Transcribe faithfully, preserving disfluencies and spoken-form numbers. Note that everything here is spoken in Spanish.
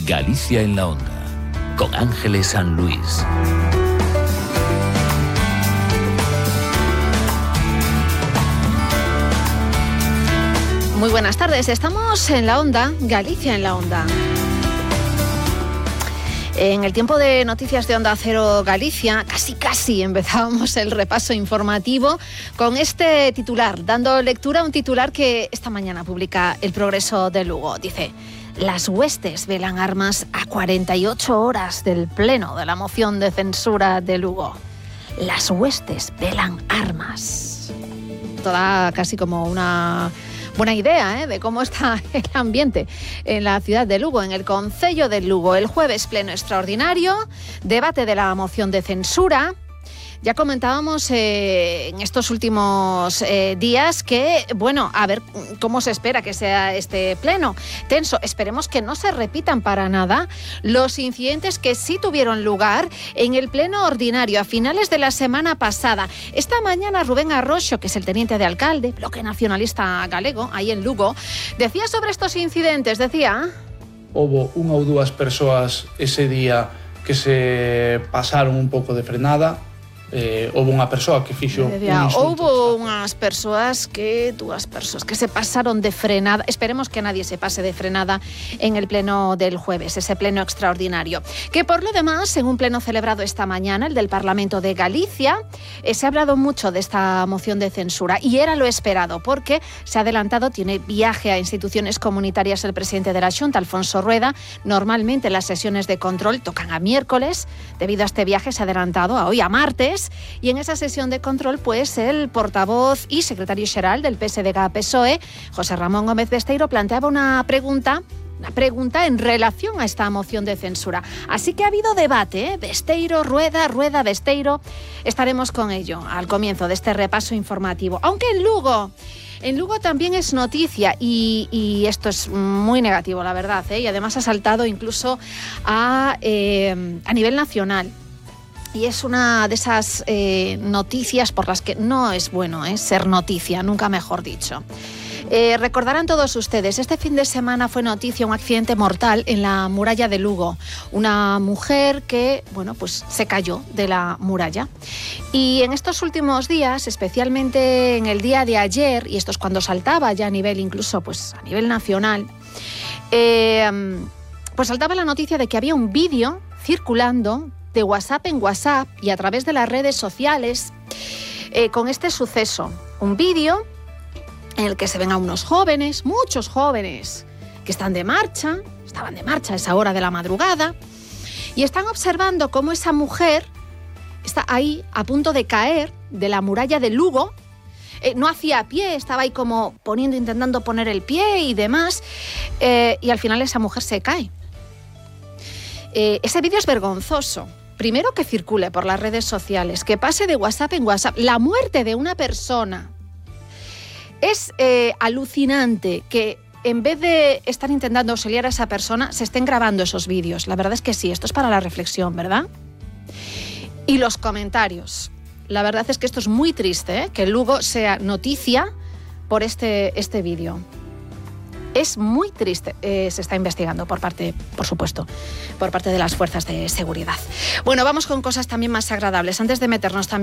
Galicia en la Onda, con Ángeles San Luis. Muy buenas tardes, estamos en la Onda, Galicia en la Onda. En el tiempo de noticias de Onda Cero Galicia, casi casi empezábamos el repaso informativo con este titular, dando lectura a un titular que esta mañana publica El Progreso de Lugo. Dice: las huestes velan armas a cuarenta y ocho horas del pleno de la moción de censura de Lugo. Las huestes velan armas. Toda casi como una buena idea, ¿eh?, de cómo está el ambiente en la ciudad de Lugo, en el concello de Lugo. El jueves pleno extraordinario, debate de la moción de censura. Ya comentábamos eh, en estos últimos eh, días que, bueno, a ver cómo se espera que sea este pleno. Tenso, esperemos que no se repitan para nada los incidentes que sí tuvieron lugar en el pleno ordinario a finales de la semana pasada. Esta mañana Rubén Arroxo, que es el teniente de alcalde, Bloque Nacionalista Galego, ahí en Lugo, decía sobre estos incidentes, decía... Hubo unha ou dúas persoas ese día que se pasaron un pouco de frenada. Eh, houve unha persoa que fixo decía, un insulto. houve unhas persoas que, dúas persoas que se pasaron de frenada. Esperemos que nadie se pase de frenada en el pleno del jueves, ese pleno extraordinario. Que por lo demás, en un pleno celebrado esta mañana, el del Parlamento de Galicia, eh, se ha hablado mucho de esta moción de censura y era lo esperado, porque se ha adelantado, tiene viaje a instituciones comunitarias el presidente de la Xunta, Alfonso Rueda. Normalmente las sesiones de control tocan a miércoles, debido a este viaje se ha adelantado a hoy, a martes. Y en esa sesión de control, pues el portavoz y secretario xeral del P S D G P S O E, José Ramón Gómez Besteiro, planteaba una pregunta, una pregunta en relación a esta moción de censura. Así que ha habido debate, ¿eh? Besteiro, Rueda, Rueda, Besteiro. Estaremos con ello al comienzo de este repaso informativo. Aunque en Lugo... En Lugo también es noticia y, y esto es muy negativo, la verdad, ¿eh? Y además ha saltado incluso a, eh, a nivel nacional. Y es una de esas eh, noticias por las que no es bueno ¿eh? ser noticia, nunca mejor dicho. Eh, recordarán todos ustedes, este fin de semana fue noticia un accidente mortal en la muralla de Lugo. Una mujer que, bueno, pues se cayó de la muralla. Y en estos últimos días, especialmente en el día de ayer, y esto es cuando saltaba ya a nivel incluso, pues a nivel nacional, eh, pues saltaba la noticia de que había un vídeo circulando de WhatsApp en WhatsApp y a través de las redes sociales eh, con este suceso. Un vídeo en el que se ven a unos jóvenes, muchos jóvenes, que están de marcha, estaban de marcha a esa hora de la madrugada, y están observando cómo esa mujer está ahí a punto de caer de la muralla de Lugo. Eh, no hacía pie, estaba ahí como poniendo, intentando poner el pie y demás, eh, y al final esa mujer se cae. Eh, ese vídeo es vergonzoso. Primero, que circule por las redes sociales, que pase de WhatsApp en WhatsApp. La muerte de una persona. Es eh, alucinante que en vez de estar intentando auxiliar a esa persona, se estén grabando esos vídeos. La verdad es que sí, esto es para la reflexión, ¿verdad? Y los comentarios. La verdad es que esto es muy triste, ¿eh? Que Lugo sea noticia por este, este vídeo. Es muy triste. Eh, se está investigando por parte, por supuesto, por parte de las fuerzas de seguridad. Bueno, vamos con cosas también más agradables. Antes de meternos también